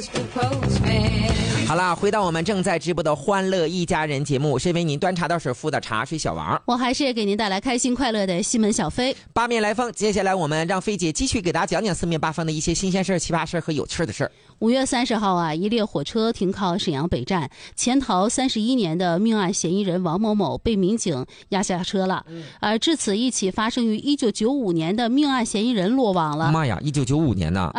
好啦，回到我们正在直播的欢乐一家人节目，是为您端茶倒水服务的茶水小王， 我还是给您带来开心快乐的西门小飞。 八面来风，接下来我们让飞姐继续给大家讲讲四面八方的一些新鲜事儿、奇葩事儿和有趣的事儿。 5月30号啊，一列火车停靠沈阳北站，潜逃31年的命案嫌疑人王某某被民警押下车了。而至此，一起发生于1995年的命案嫌疑人落网了。 妈呀，1995年呢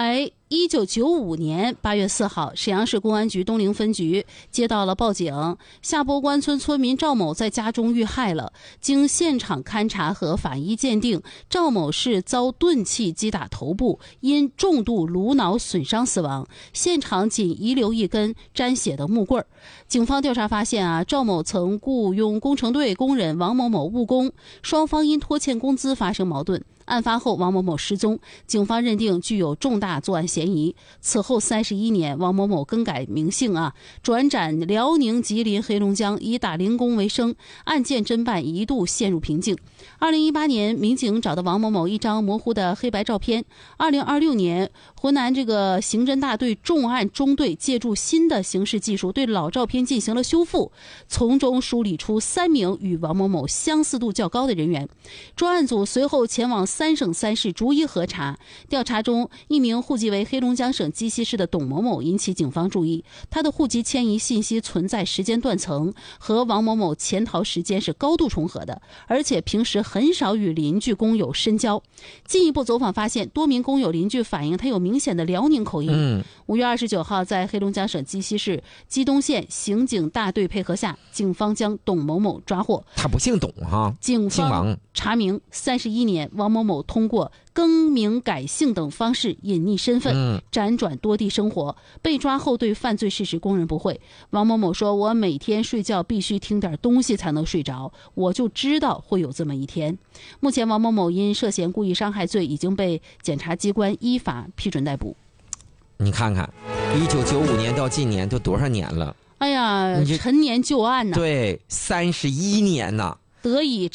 ！1995年8月4号，沈阳市公安局东陵分局接到了报警，下坡关村村民赵某在家中遇害了。经现场勘查和法医鉴定，赵某是遭钝器击打头部，因重度颅脑损伤死亡。现场仅遗留一根沾血的木棍。警方调查发现啊，赵某曾雇佣工程队工人王某某误工，双方因拖欠工资发生矛盾。案发后，王某某失踪，警方认定具有重大作案嫌疑。此后31年，王某某更改名姓转战辽宁、吉林、黑龙江，以打零工为生。案件侦办一度陷入瓶颈。2018年，民警找到王某某一张模糊的黑白照片。2026年，湖南刑侦大队重案中队借助新的刑事技术，对老照片进行了修复，从中梳理出3名与王某某相似度较高的人员。专案组随后前往3省3市逐一核查，调查中一名户籍为黑龙江省鸡西市的董某某引起警方注意，他的户籍迁移信息存在时间断层，和王某某潜逃时间是高度重合的，而且平时很少与邻居工友深交。进一步走访发现，多名工友邻居反映他有明显的辽宁口音。5月29号，在黑龙江省鸡西市鸡东县刑警大队配合下，警方将董某某抓获。 他不姓董哈， 警方查明31年，王某某通过更名改姓等方式隐匿身份，辗转多地生活。被抓后对犯罪事实供认不讳。王某某说，我每天睡觉必须听点东西才能睡着，我就知道会有这么一天。目前王某某因涉嫌故意伤害罪已经被检察机关依法批准逮捕。 你看看1995年到今年都多少年了？ 哎呀，陈年旧案呐！ 对，31年呐， 得以